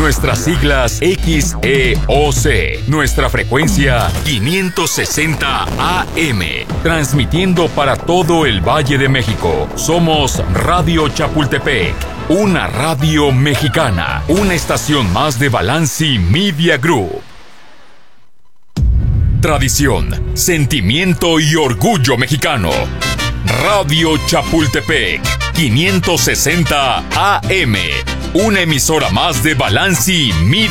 Nuestras siglas XEOC. Nuestra frecuencia 560 AM. Transmitiendo para todo el Valle de México. Somos Radio Chapultepec. Una radio mexicana. Una estación más de Balanci Media Group. Tradición, sentimiento y orgullo mexicano. Radio Chapultepec, 560 AM. Una emisora más de Balanci Media.